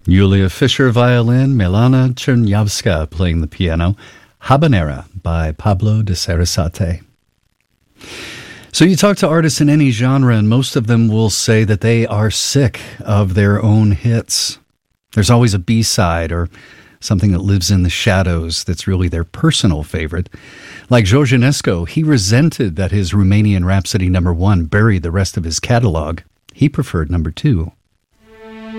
Yulia Fischer violin, Milana Chernyavska playing the piano, Habanera by Pablo de Sarasate. So you talk to artists in any genre, and most of them will say that they are sick of their own hits. There's always a B-side or something that lives in the shadows that's really their personal favorite. Like George Enescu, he resented that his Romanian Rhapsody No. 1 buried the rest of his catalog. He preferred No. 2.